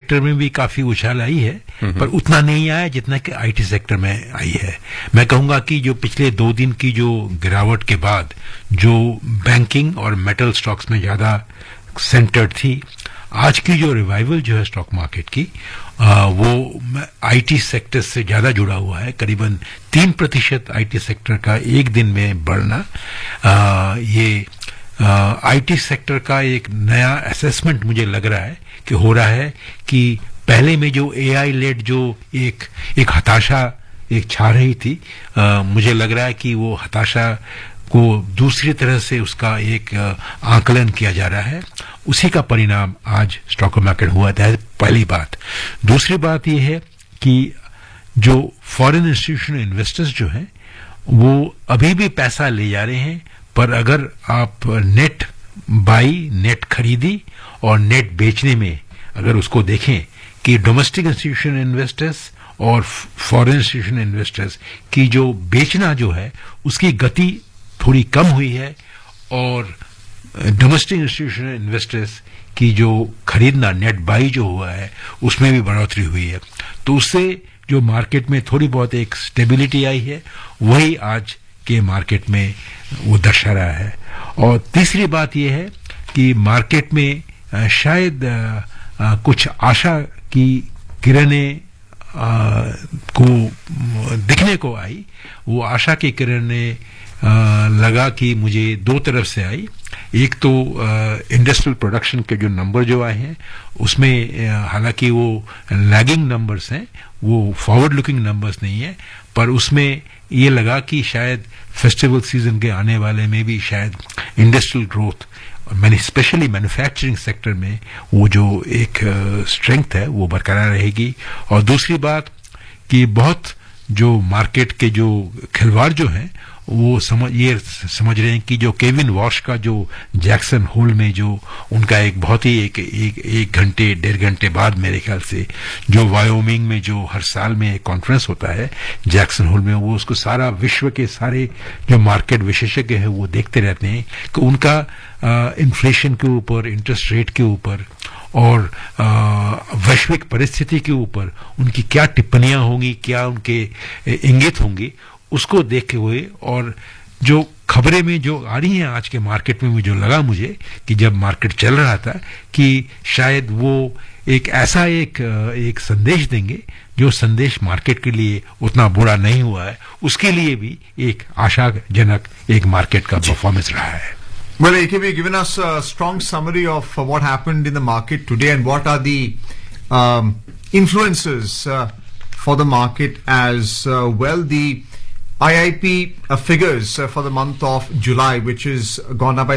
Sector में भी काफी उछाल आई है, पर उतना नहीं आया जितना कि आईटी सेक्टर में आई है। मैं कहूंगा कि जो पिछले 2 दिन की जो गिरावट के बाद जो बैंकिंग और मेटल स्टॉक्स में ज्यादा सेंटर्ड थी, आज की जो रिवाइवल जो है स्टॉक मार्केट की, वो आईटी सेक्टर से ज्यादा जुड़ा हुआ है। करीबन 3% आईटी सेक्टर का एक दिन में बढ़ना, ये आईटी सेक्टर का एक नया असेसमेंट मुझे लग रहा है कि हो रहा है कि पहले में जो एआई लेड जो एक हताशा एक छा रही थी, मुझे लग रहा है कि वो हताशा को दूसरी तरह से उसका एक आकलन किया जा रहा है। उसी का परिणाम आज स्टॉक मार्केट हुआ था। पहली बात। दूसरी बात यह है कि जो फॉरेन इंस्टीट्यूशनल इन्वेस्टर्स जो हैं वो अभी भी पैसा ले जा रहे हैं, पर अगर आप नेट बाई, नेट खरीदी और नेट बेचने में अगर उसको देखें कि डोमेस्टिक इंस्टीट्यूशनल इन्वेस्टर्स और फॉरेन इंस्टीट्यूशनल इन्वेस्टर्स की जो बेचना जो है उसकी गति थोड़ी कम हुई है, और डोमेस्टिक इंस्टीट्यूशनल इन्वेस्टर्स की जो खरीदना नेट बाई जो हुआ है उसमें भी बढ़ोतरी हुई है। तो उससे जो मार्केट में थोड़ी बहुत एक स्टेबिलिटी आई है, वही आज के मार्केट में वो दर्शा रहा है। और तीसरी बात यह है कि मार्केट में शायद कुछ आशा की किरणें को दिखने को आई। वो आशा की किरणें लगा कि मुझे 2 तरफ से आई। एक तो इंडस्ट्रियल प्रोडक्शन के जो नंबर जो आए हैं उसमें हालांकि वो लैगिंग नंबर्स हैं, वो फॉरवर्ड लुकिंग नंबर्स नहीं है, पर उसमें ये लगा कि शायद फेस्टिवल सीजन के आने वाले में भी शायद industrial growth, specially manufacturing sector में वो जो एक स्ट्रेंथ है वो बरकरार रहेगी। और दूसरी बात कि बहुत जो मार्केट के जो खिलवाड़ जो हैं वो समझ रहे हैं कि जो केविन वॉश का जो जैक्सन होल में जो उनका एक बहुत ही एक घंटे 1.5 घंटे बाद मेरे ख्याल से जो वायोमिंग में जो हर साल में एक कॉन्फ्रेंस होता है जैक्सन होल में, वो उसको सारा विश्व के सारे जो मार्केट विशेषज्ञ हैं वो देखते रहते हैं कि उनका इन्फ्लेशन के ऊपर, इंटरेस्ट रेट के ऊपर और वैश्विक परिस्थिति के ऊपर उनकी क्या टिप्पणियां होंगी, क्या उनके इंगित होंगी, उसको देखते हुए और जो खबरें में जो आ रही हैं आज के मार्केट में जो लगा मुझे कि जब मार्केट चल रहा था कि शायद वो एक ऐसा एक संदेश देंगे जो संदेश मार्केट के लिए उतना बुरा नहीं हुआ है, उसके लिए भी एक आशाजनक एक मार्केट का परफॉर्मेंस रहा है। Well, AKB, you've given us a strong summary of what happened in the market today and what are the influences for the market as well. The IIP figures for the month of July, which is gone up by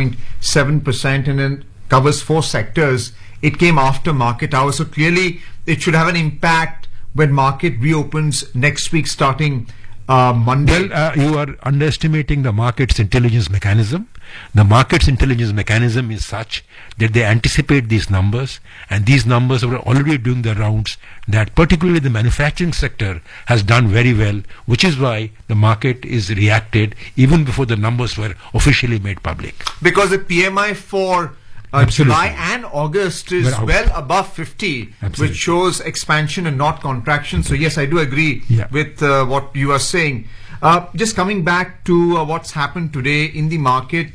6.7% and then covers 4 sectors. It came after market hours, so clearly it should have an impact when market reopens next week starting Monday. Well, you are underestimating the market's intelligence mechanism. The market's intelligence mechanism is such that they anticipate these numbers, and these numbers are already doing the rounds, that particularly the manufacturing sector has done very well, which is why the market is reacted even before the numbers were officially made public. Because the PMI for July and August is well above 50, which shows expansion and not contraction. So yes, I do agree with what you are saying. Just coming back to what's happened today in the market,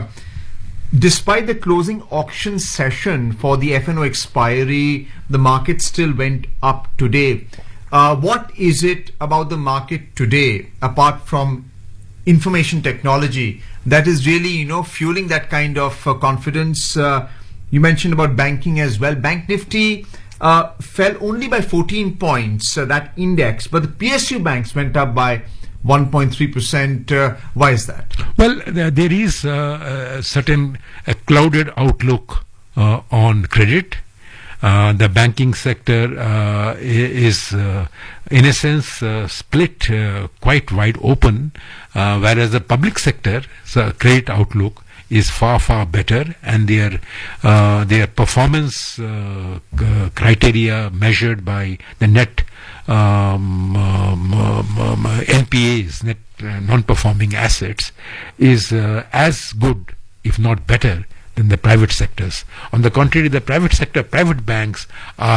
despite the closing auction session for the FNO expiry, the market still went up today. What is it about the market today, apart from information technology, that is really, fueling that kind of confidence? You mentioned about banking as well. Bank Nifty fell only by 14 points, that index, but the PSU banks went up by 1.3%. Why is that? Well, there is a certain clouded outlook on credit. The banking sector is in a sense split quite wide open, whereas the public sector credit outlook is far better, and their performance criteria measured by the net NPAs, net non-performing assets, is as good, if not better, than the private sectors. On the contrary, the private sector, private banks are